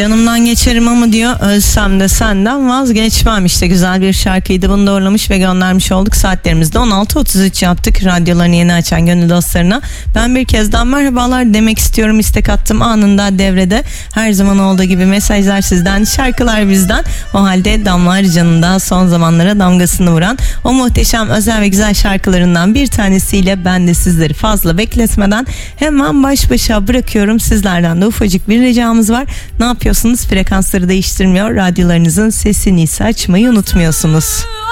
Canımdan geçerim ama diyor, ölsem de senden vazgeçmem. İşte güzel bir şarkıydı, bunu doğrulamış ve göndermiş olduk. Saatlerimizde 16.33 yaptık. Radyolarını yeni açan gönül dostlarına ben bir kez daha merhabalar demek istiyorum. İstek attım anında devrede. Her zaman olduğu gibi mesajlar sizden, şarkılar bizden. O halde Damla Arıcan'ın da son zamanlara damgasını vuran o muhteşem, özel ve güzel şarkılarından bir tanesiyle ben de sizleri fazla bekletmeden hemen baş başa bırakıyorum. Sizlerden de ufacık bir ricamız var. Ne yapıyorsunuz? Frekansları değiştirmiyor, radyolarınızın sesini ise açmayı unutmuyorsunuz.